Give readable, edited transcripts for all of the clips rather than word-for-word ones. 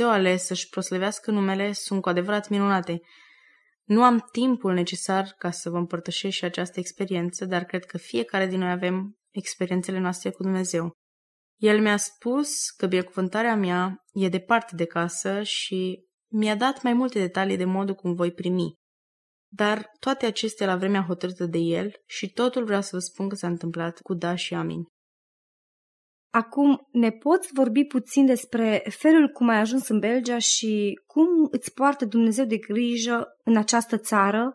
Dumnezeu a ales să-și proslăvească numele sunt cu adevărat minunate. Nu am timpul necesar ca să vă împărtășesc și această experiență, dar cred că fiecare din noi avem experiențele noastre cu Dumnezeu. El mi-a spus că binecuvântarea mea e departe de casă și mi-a dat mai multe detalii de modul cum voi primi. Dar toate acestea la vremea hotărâtă de el și totul vreau să vă spun că s-a întâmplat cu da și amin. Acum ne poți vorbi puțin despre felul cum ai ajuns în Belgia și cum îți poartă Dumnezeu de grijă în această țară?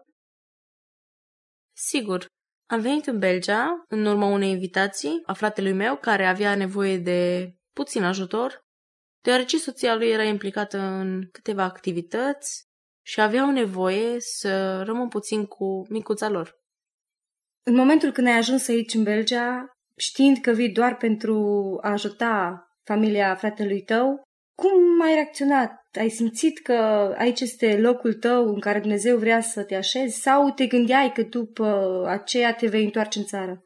Sigur. Am venit în Belgia în urma unei invitații a fratelui meu care avea nevoie de puțin ajutor, deoarece soția lui era implicată în câteva activități și aveau nevoie să rămân puțin cu micuța lor. În momentul când ai ajuns aici în Belgia, știind că vii doar pentru a ajuta familia fratelui tău, cum ai reacționat? Ai simțit că aici este locul tău în care Dumnezeu vrea să te așezi sau te gândeai că după aceea te vei întoarce în țară?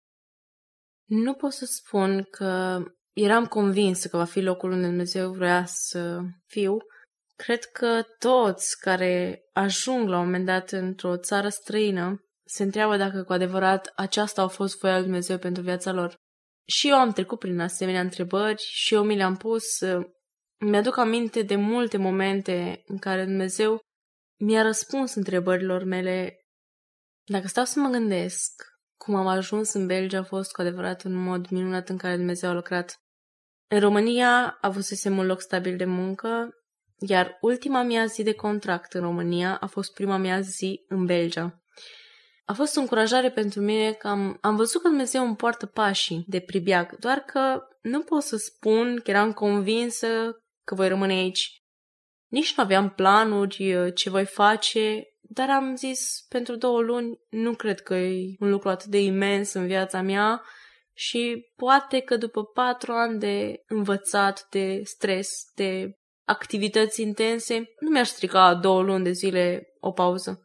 Nu pot să spun că eram convinsă că va fi locul unde Dumnezeu vrea să fiu. Cred că toți care ajung la un moment dat într-o țară străină se întreabă dacă cu adevărat aceasta a fost voia lui Dumnezeu pentru viața lor. Și eu am trecut prin asemenea întrebări și eu mi le-am pus. Mi-aduc aminte de multe momente în care Dumnezeu mi-a răspuns întrebărilor mele. Dacă stau să mă gândesc cum am ajuns în Belgia, a fost cu adevărat un mod minunat în care Dumnezeu a lucrat. În România avusesem un loc stabil de muncă, iar ultima mea zi de contract în România a fost prima mea zi în Belgia. A fost o încurajare pentru mine că am văzut că Dumnezeu îmi poartă pașii de pribeag, doar că nu pot să spun că eram convinsă că voi rămâne aici. Nici nu aveam planuri ce voi face, dar am zis pentru 2 luni nu cred că e un lucru atât de imens în viața mea și poate că după 4 ani de învățat, de stres, de activități intense, nu mi-aș strica 2 luni de zile o pauză.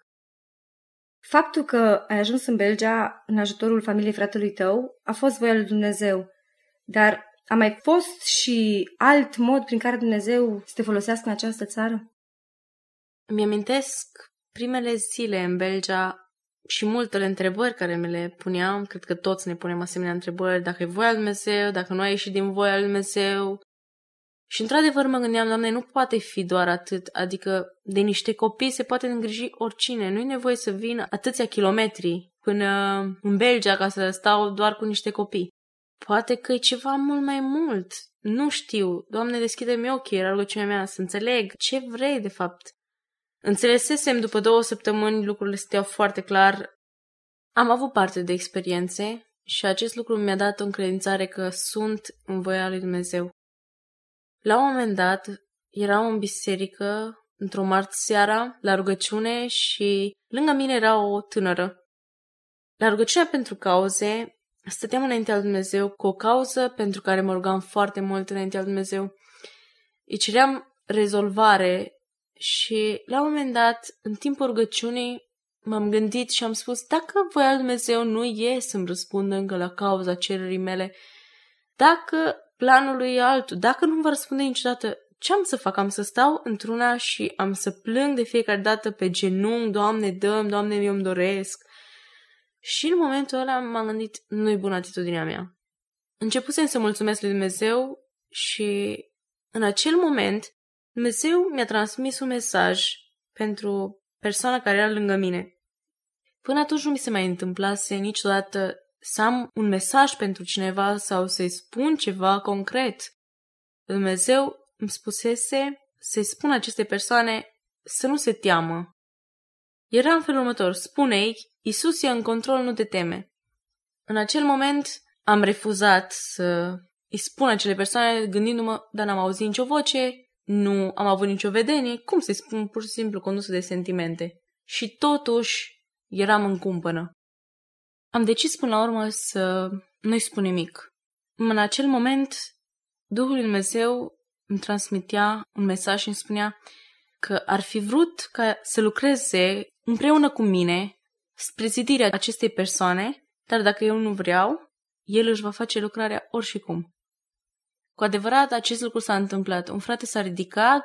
Faptul că ai ajuns în Belgia în ajutorul familiei fratelui tău a fost voia lui Dumnezeu, dar a mai fost și alt mod prin care Dumnezeu să te folosească în această țară? Îmi amintesc primele zile în Belgia și multele întrebări care mi le puneam. Cred că toți ne punem asemenea întrebări, dacă e voia lui Dumnezeu, dacă nu a ieșit din voia lui Dumnezeu. Și într-adevăr mă gândeam, Doamne, nu poate fi doar atât, adică de niște copii se poate îngriji oricine, nu e nevoie să vină atâția kilometri până în Belgia ca să stau doar cu niște copii. Poate că e ceva mult mai mult, nu știu, Doamne, deschide-mi ochii, era rugăciunea mea, să înțeleg ce vrei de fapt. Înțelesesem după 2 săptămâni, lucrurile stăteau foarte clar. Am avut parte de experiențe și acest lucru mi-a dat o încredințare că sunt în voia lui Dumnezeu. La un moment dat, eram în biserică, într-o marți seara, la rugăciune și lângă mine era o tânără. La rugăciunea pentru cauze, stăteam înaintea lui Dumnezeu cu o cauză pentru care mă rugam foarte mult înaintea lui Dumnezeu. Îi ceream rezolvare și la un moment dat, în timpul rugăciunii, m-am gândit și am spus, dacă voia lui Dumnezeu nu e să-mi răspundă încă la cauza cererii mele, dacă planul lui e altul, dacă nu-mi va răspunde niciodată, ce am să fac? Am să stau într-una și am să plâng de fiecare dată pe genunchi, Doamne, dă-mi, Doamne, eu îmi doresc. Și în momentul ăla m-am gândit, nu-i bună atitudinea mea. Începusem să mulțumesc lui Dumnezeu și în acel moment Dumnezeu mi-a transmis un mesaj pentru persoana care era lângă mine. Până atunci nu mi se mai întâmplase niciodată să am un mesaj pentru cineva sau să-i spun ceva concret. Dumnezeu îmi spusese să-i spun acestei persoane să nu se teamă. Era în felul următor, spune-i, Iisus e în control, nu te teme. În acel moment am refuzat să îi spun acele persoane gândindu-mă, dar n-am auzit nicio voce, nu am avut nicio vedenie, cum să-i spun pur și simplu condusă de sentimente. Și totuși eram în cumpănă. Am decis până la urmă să nu-i spun nimic. În acel moment, Duhul lui Dumnezeu îmi transmitea un mesaj și îmi spunea că ar fi vrut ca să lucreze împreună cu mine spre zidirea acestei persoane, dar dacă eu nu vreau, el își va face lucrarea oricum. Cu adevărat, acest lucru s-a întâmplat. Un frate s-a ridicat